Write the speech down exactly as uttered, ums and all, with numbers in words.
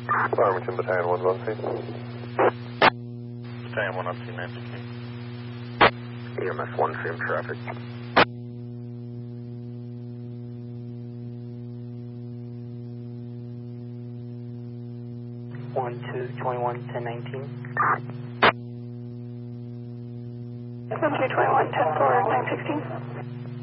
Farmington Battalion one one C. Battalion one on C, Nancy King. E M S one, same traffic. one two, twenty-one, ten nineteen. one two, twenty-one, ten four, nine sixteen.